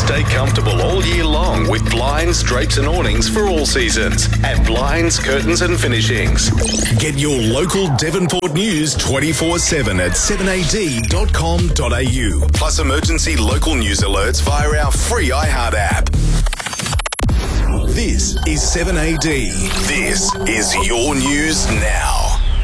Stay comfortable all year long with blinds, drapes and awnings for all seasons at Blinds, Curtains and Finishings. Get your local Devonport news 24/7 at 7ad.com.au. Plus emergency local news alerts via our free iHeart app. This is 7AD. This is your news now.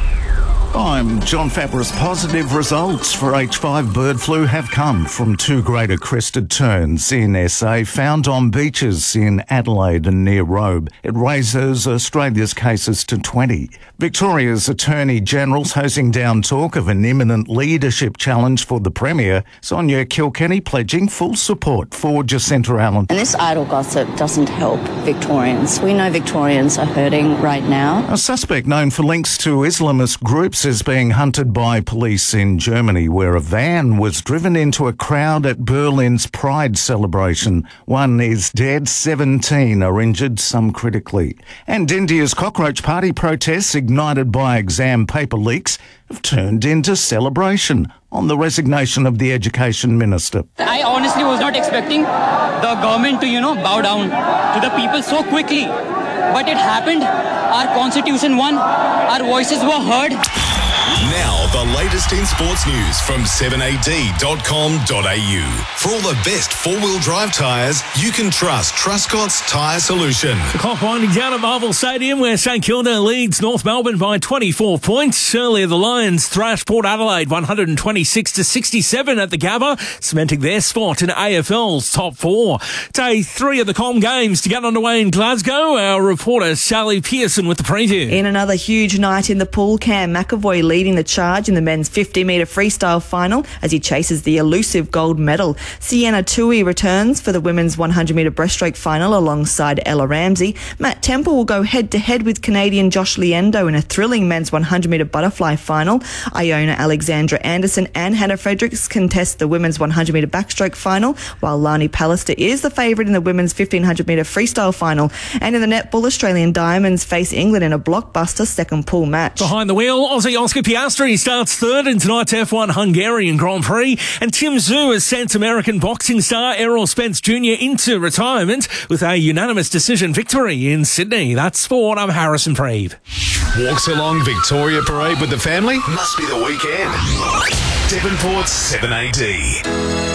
I'm John Fabris. Positive results for H5 bird flu have come from two greater crested terns in SA found on beaches in Adelaide and near Robe. It raises Australia's cases to 20. Victoria's Attorney General's hosing down talk of an imminent leadership challenge for the Premier. Sonia Kilkenny pledging full support for Jacinta Allen. And this idle gossip doesn't help Victorians. We know Victorians are hurting right now. A suspect known for links to Islamist groups is being hunted by police in Germany, where a van was driven into a crowd at Berlin's Pride celebration. One is dead, 17 are injured, some critically. And India's Cockroach Party protests, ignited by exam paper leaks, have turned into celebration on the resignation of the Education Minister. I honestly was not expecting the government to, bow down to the people so quickly. But it happened. Our constitution won. Our voices were heard. Now, the latest in sports news from 7ad.com.au. For all the best four-wheel drive tyres, you can trust Truscott's Tyre Solution. The clock winding down at Marvel Stadium, where St Kilda leads North Melbourne by 24 points. Earlier, the Lions thrashed Port Adelaide 126-67 at the Gabba, cementing their spot in AFL's top four. Day 3 of the Com Games to get underway in Glasgow. Our reporter Sally Pearson with the preview. In another huge night in the pool, Cam McAvoy leading the charge in the men's 50-metre freestyle final as he chases the elusive gold medal. Sienna Tui returns for the women's 100-metre breaststroke final alongside Ella Ramsey. Matt Temple will go head-to-head with Canadian Josh Liendo in a thrilling men's 100-metre butterfly final. Iona Alexandra Anderson and Hannah Fredericks contest the women's 100-metre backstroke final, while Lani Pallister is the favourite in the women's 1500-metre freestyle final. And in the netball, Australian Diamonds face England in a blockbuster second pool match. Behind the wheel, Aussie Oscar Piastri starts third in tonight's F1 Hungarian Grand Prix, and Tim Tszyu has sent American boxing star Errol Spence Jr. into retirement with a unanimous decision victory in Sydney. That's sport. I'm Harrison Preeve. Walks along Victoria Parade with the family? Must be the weekend. Devonport's 7AD.